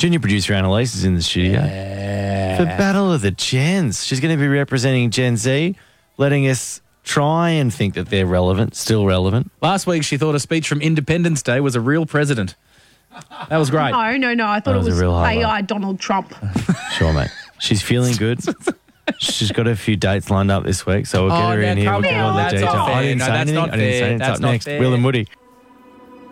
Junior producer Annalise is in the studio. For Battle of the Gens. She's going to be representing Gen Z, letting us try and think that they're relevant, still relevant. Last week, she thought a speech from Independence Day was a real president. That was great. No. I thought it was a was real highlight. AI Donald Trump. Sure, mate. She's feeling good. She's got a few dates lined up this week, so we'll get her in here. We'll get all the that's details. not fair. I didn't No, say that's anything. not I didn't say fair. anything. It's That's up not next. fair. Will and Woody.